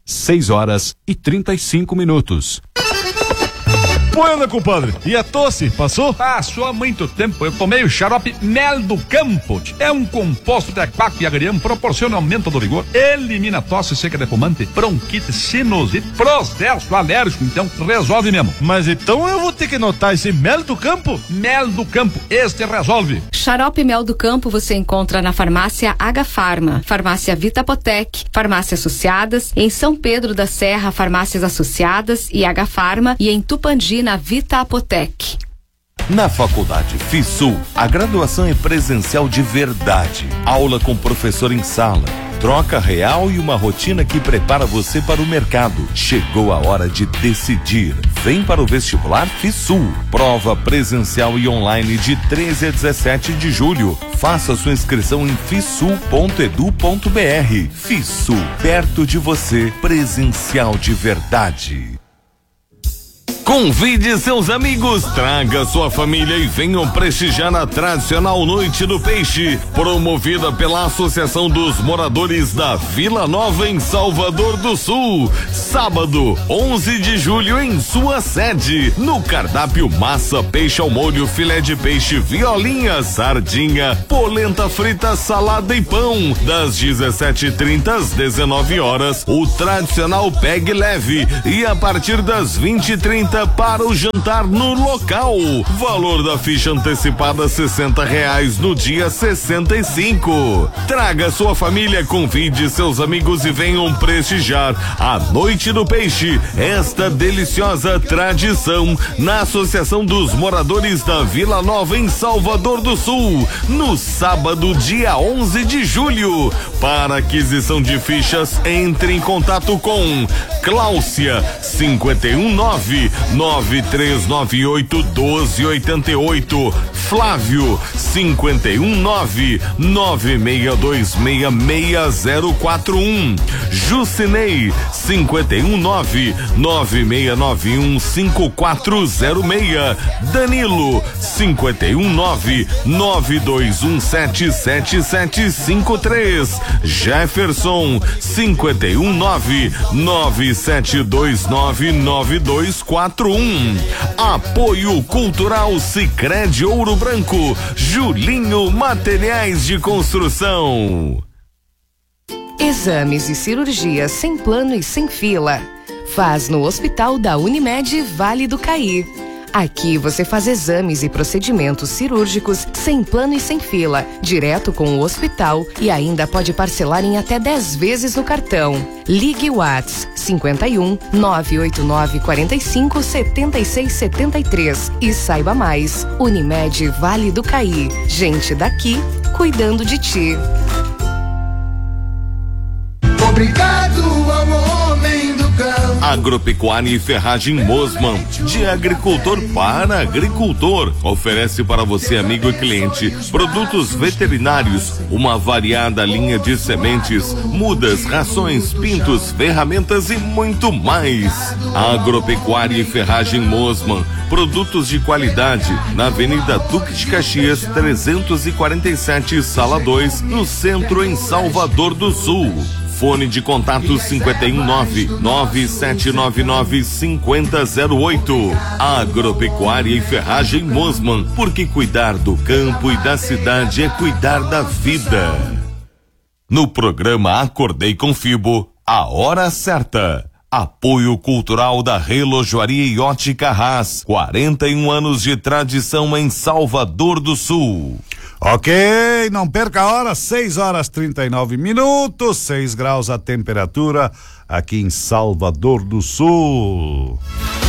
6h35. Buena, compadre. E a tosse, passou? Passou há muito tempo. Eu tomei o xarope Mel do Campo. É um composto de aquáquio e agrião, proporciona aumento do vigor, elimina tosse seca de fumante, bronquite, sinusite, processo alérgico, então resolve mesmo. Mas então eu vou ter que anotar esse Mel do Campo? Mel do Campo, este resolve. Xarope Mel do Campo você encontra na farmácia H-Farma, farmácia Vitapotec, farmácia Associadas, em São Pedro da Serra, farmácias Associadas e H-Farma, e em Tupandi, na Vitapotec. Na Faculdade FISUL, a graduação é presencial de verdade. Aula com professor em sala, troca real e uma rotina que prepara você para o mercado. Chegou a hora de decidir. Vem para o vestibular FISUL. Prova presencial e online de 13 a 17 de julho. Faça sua inscrição em fisul.edu.br. FISUL, perto de você, presencial de verdade. Convide seus amigos, traga sua família e venham prestigiar a tradicional Noite do Peixe, promovida pela Associação dos Moradores da Vila Nova em Salvador do Sul. Sábado, 11 de julho em sua sede. No cardápio, massa, peixe ao molho, filé de peixe, violinha, sardinha, polenta frita, salada e pão. Das 17h30 às 19h, o tradicional pegue leve, e a partir das 20h30 para o jantar no local. Valor da ficha antecipada R$60, no dia 65. Traga sua família, convide seus amigos e venham prestigiar a Noite do Peixe, esta deliciosa tradição, na Associação dos Moradores da Vila Nova em Salvador do Sul, no sábado, dia 11 de julho. Para aquisição de fichas, entre em contato com Cláucia 51993981288, Flávio 51996266041, Jucinei 51996915406, Danilo 51992177753, Jefferson 51997299241. Apoio Cultural Sicredi Ouro Branco, Julinho Materiais de Construção. Exames e cirurgias sem plano e sem fila. Faz no Hospital da Unimed Vale do Caí. Aqui você faz exames e procedimentos cirúrgicos sem plano e sem fila, direto com o hospital, e ainda pode parcelar em até 10 vezes no cartão. Ligue Whats 51 989 45 76 73 e saiba mais. Unimed Vale do Caí. Gente daqui cuidando de ti. Obrigado ao homem do campo. Agropecuária e Ferragem Mosman, de agricultor para agricultor. Oferece para você, amigo e cliente, produtos veterinários, uma variada linha de sementes, mudas, rações, pintos, ferramentas e muito mais. Agropecuária e Ferragem Mosman, produtos de qualidade, na Avenida Duque de Caxias 347, Sala 2, no centro, em Salvador do Sul. Fone de contato 51997995008. Agropecuária e Ferragem Mosman, porque cuidar do campo e da cidade é cuidar da vida. No programa Acordei com Fibo, a hora certa. Apoio Cultural da Relojoaria e Ótica Haas, 41 anos de tradição em Salvador do Sul. Ok, não perca a hora, 6h39, 6 graus a temperatura aqui em Salvador do Sul.